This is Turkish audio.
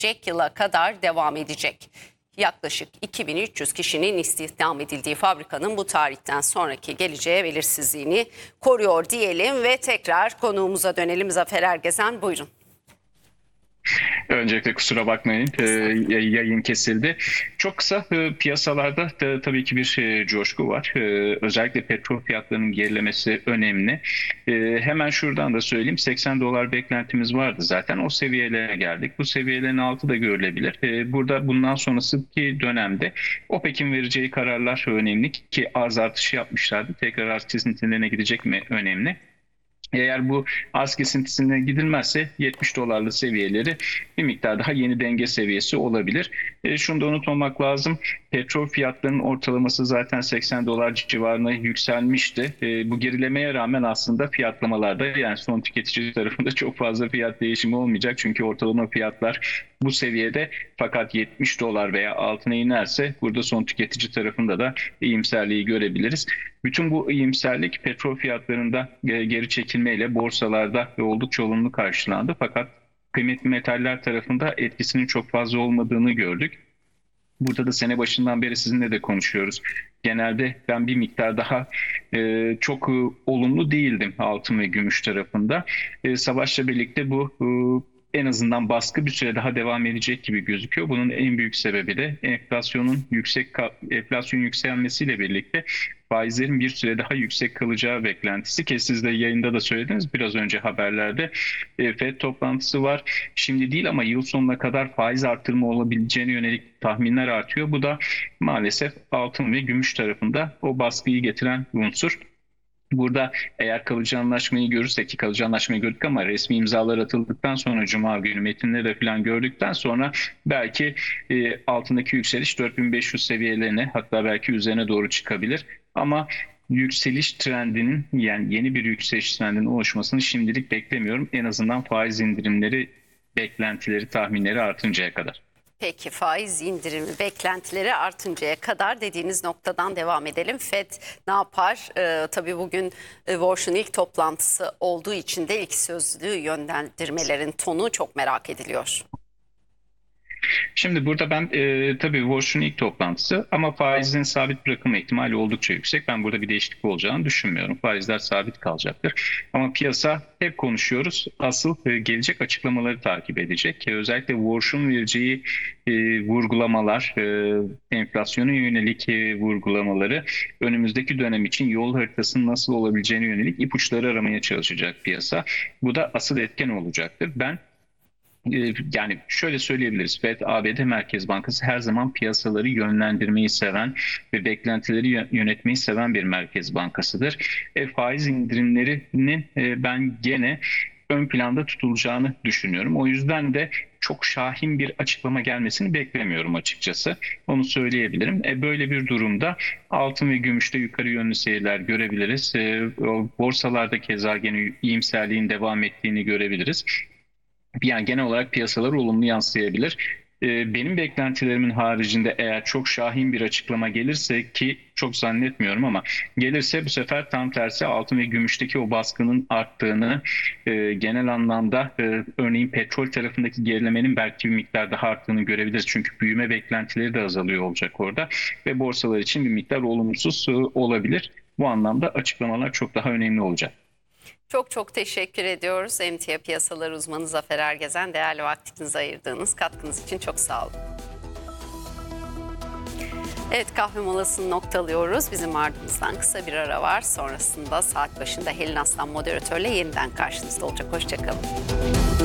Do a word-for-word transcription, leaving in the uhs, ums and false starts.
yıla kadar devam edecek. Yaklaşık iki bin üç yüz kişinin istihdam edildiği fabrikanın bu tarihten sonraki geleceğe belirsizliğini koruyor diyelim ve tekrar konuğumuza dönelim. Zafer Ergezen, buyurun. Öncelikle kusura bakmayın, e, yayın kesildi. Çok kısa, e, piyasalarda da, tabii ki bir e, coşku var. E, özellikle petrol fiyatlarının gerilemesi önemli. E, hemen şuradan da söyleyeyim, seksen dolar beklentimiz vardı zaten. O seviyelere geldik. Bu seviyelerin altı da görülebilir. E, burada bundan sonraki dönemde OPEC'in vereceği kararlar önemli ki arz artışı yapmışlardı. Tekrar arz kesintilerine gidecek mi önemli. Eğer bu arz kesintisine gidilmezse yetmiş dolarlı seviyeleri bir miktar daha yeni denge seviyesi olabilir. E, şunu da unutmamak lazım. Petrol fiyatlarının ortalaması zaten seksen dolar civarına yükselmişti. E, bu gerilemeye rağmen aslında fiyatlamalarda, yani son tüketici tarafında çok fazla fiyat değişimi olmayacak. Çünkü ortalama fiyatlar bu seviyede, fakat yetmiş dolar veya altına inerse burada son tüketici tarafında da iyimserliği görebiliriz. Bütün bu iyimserlik petrol fiyatlarında geri çekilmeyle borsalarda oldukça olumlu karşılandı. Fakat kıymetli metaller tarafında etkisinin çok fazla olmadığını gördük. Burada da sene başından beri sizinle de konuşuyoruz. Genelde ben bir miktar daha e, çok e, olumlu değildim altın ve gümüş tarafında. E, savaşla birlikte bu e, en azından baskı bir süre daha devam edecek gibi gözüküyor. Bunun en büyük sebebi de enflasyonun yüksek enflasyon yükselmesiyle birlikte faizlerin bir süre daha yüksek kalacağı beklentisi, ki siz de yayında da söylediniz biraz önce haberlerde. E, Fed toplantısı var. Şimdi değil ama yıl sonuna kadar faiz artırımı olabileceğine yönelik tahminler artıyor. Bu da maalesef altın ve gümüş tarafında o baskıyı getiren unsur. Burada eğer kalıcı anlaşmayı görürsek, ki kalıcı anlaşmayı gördük ama resmi imzalar atıldıktan sonra, Cuma günü metinleri de falan gördükten sonra belki e, altındaki yükseliş dört bin beş yüz seviyelerine, hatta belki üzerine doğru çıkabilir. Ama yükseliş trendinin, yani yeni bir yükseliş trendinin oluşmasını şimdilik beklemiyorum. En azından faiz indirimleri, beklentileri, tahminleri artıncaya kadar. Peki, faiz indirimi beklentileri artıncaya kadar dediğiniz noktadan devam edelim. Fed ne yapar? Ee, tabii bugün e, Warsh'un ilk toplantısı olduğu için de ilk sözlü yönlendirmelerin tonu çok merak ediliyor. Şimdi burada ben e, tabii Warsh'un ilk toplantısı ama faizin sabit bırakılma ihtimali oldukça yüksek. Ben burada bir değişiklik olacağını düşünmüyorum. Faizler sabit kalacaktır. Ama piyasa, hep konuşuyoruz, asıl e, gelecek açıklamaları takip edecek. E, özellikle Warsh'un vereceği e, vurgulamalar, e, enflasyona yönelik e, vurgulamaları önümüzdeki dönem için yol haritasının nasıl olabileceğine yönelik ipuçları aramaya çalışacak piyasa. Bu da asıl etken olacaktır. Ben Yani şöyle söyleyebiliriz. Fed, A B D Merkez Bankası her zaman piyasaları yönlendirmeyi seven ve beklentileri yönetmeyi seven bir merkez bankasıdır. E, faiz indirimlerinin e, ben gene ön planda tutulacağını düşünüyorum. O yüzden de çok şahin bir açıklama gelmesini beklemiyorum açıkçası. Onu söyleyebilirim. E, böyle bir durumda altın ve gümüşte yukarı yönlü seyirler görebiliriz. E, borsalarda keza gene iyimserliğin devam ettiğini görebiliriz. Yani genel olarak piyasalar olumlu yansıyabilir. Ee, Benim beklentilerimin haricinde eğer çok şahin bir açıklama gelirse, ki çok zannetmiyorum ama gelirse, bu sefer tam tersi altın ve gümüşteki o baskının arttığını, e, genel anlamda e, örneğin petrol tarafındaki gerilemenin belki bir miktar daha arttığını görebiliriz. Çünkü büyüme beklentileri de azalıyor olacak orada ve borsalar için bir miktar olumsuz e, olabilir. Bu anlamda açıklamalar çok daha önemli olacak. Çok çok teşekkür ediyoruz. Emtia Piyasalar Uzmanı Zafer Ergezen, değerli vaktinizi ayırdığınız katkınız için çok sağ olun. Evet, kahve molasını noktalıyoruz. Bizim ardımızdan kısa bir ara var. Sonrasında saat başında Helin Aslan moderatörle yeniden karşınızda olacak. Hoşçakalın.